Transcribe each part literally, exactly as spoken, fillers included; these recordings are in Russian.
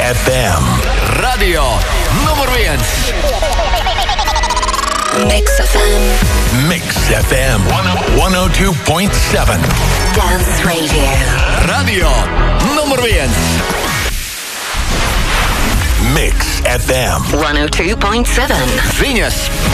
эф эм. Radio numur viens. Mix эф эм. Mix эф эм сто два и семь. Dance Radio. Radio numur viens. Mix эф эм сто два и семь. Ziņas.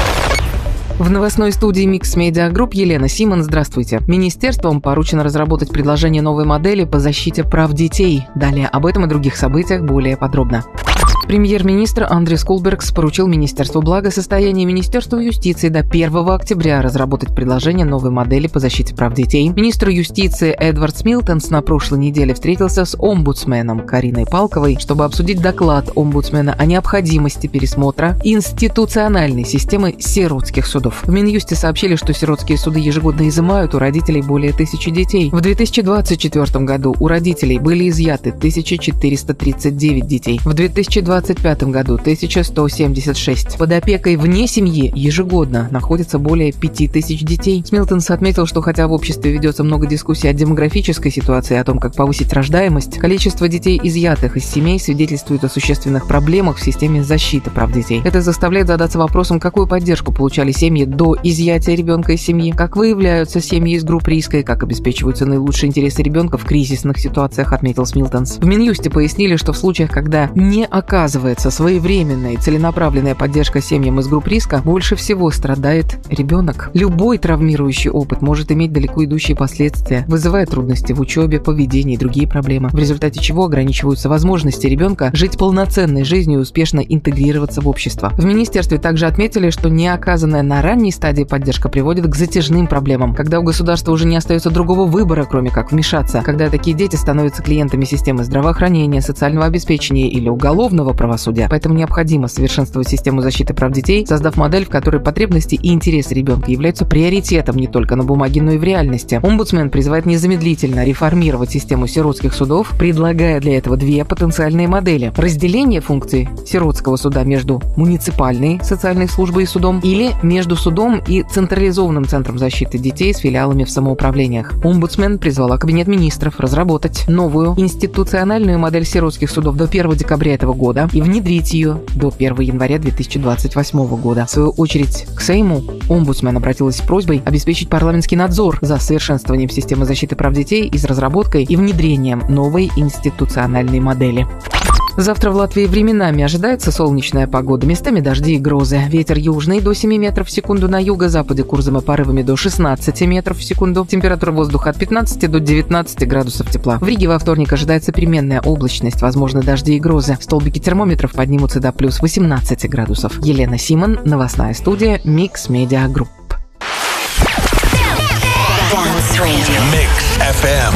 В новостной студии Mix Media Group Елена Симон. Здравствуйте. Министерством поручено разработать предложение новой модели по защите прав детей. Далее об этом и других событиях более подробно. Премьер-министр Андрис Кулбергс поручил Министерству благосостояния и Министерству юстиции до первого октября разработать предложение новой модели по защите прав детей. Министр юстиции Эдвард Смилтонс на прошлой неделе встретился с омбудсменом Кариной Палковой, чтобы обсудить доклад омбудсмена о необходимости пересмотра институциональной системы сиротских судов. В Минюсте сообщили, что сиротские суды ежегодно изымают у родителей более тысячи детей. В две тысячи двадцать четвёртом году у родителей были изъяты тысяча четыреста тридцать девять детей. В две тысячи двадцать пятом году тысяча сто семьдесят шесть. Под опекой вне семьи ежегодно находится более пяти тысяч детей. Смилтонс отметил, что хотя в обществе ведется много дискуссий о демографической ситуации, о том, как повысить рождаемость, количество детей, изъятых из семей, свидетельствует о существенных проблемах в системе защиты прав детей. Это заставляет задаться вопросом, какую поддержку получали семьи до изъятия ребенка из семьи, как выявляются семьи из групп риска и как обеспечиваются наилучшие интересы ребенка в кризисных ситуациях, отметил Смилтонс. В Минюсте пояснили, что в случаях, когда не оказывается своевременная и целенаправленная поддержка семьям из групп риска, больше всего страдает ребенок. Любой травмирующий опыт может иметь далеко идущие последствия, вызывая трудности в учебе, поведении и другие проблемы, в результате чего ограничиваются возможности ребенка жить полноценной жизнью и успешно интегрироваться в общество. В министерстве также отметили, что неоказанная на ранней стадии поддержка приводит к затяжным проблемам, когда у государства уже не остается другого выбора, кроме как вмешаться, когда такие дети становятся клиентами системы здравоохранения, социального обеспечения или уголовного правосудия. Поэтому необходимо совершенствовать систему защиты прав детей, создав модель, в которой потребности и интересы ребенка являются приоритетом не только на бумаге, но и в реальности. Омбудсмен призывает незамедлительно реформировать систему сиротских судов, предлагая для этого две потенциальные модели: разделение функций сиротского суда между муниципальной социальной службой и судом или между судом и централизованным центром защиты детей с филиалами в самоуправлениях. Омбудсмен призвала Кабинет министров разработать новую институциональную модель сиротских судов до первого декабря этого года и внедрить ее до первого января две тысячи двадцать восьмого года. В свою очередь, к Сейму омбудсмен обратилась с просьбой обеспечить парламентский надзор за совершенствованием системы защиты прав детей и с разработкой и внедрением новой институциональной модели. Завтра в Латвии временами ожидается солнечная погода, местами дожди и грозы. Ветер южный до семи метров в секунду, на юго-западе курсом и порывами до шестнадцати метров в секунду. Температура воздуха от пятнадцати до девятнадцати градусов тепла. В Риге во вторник ожидается переменная облачность, возможны дожди и грозы. Столбики термометров поднимутся до плюс восемнадцати градусов. Елена Симон, новостная студия Mix Media Group. Mix эф эм.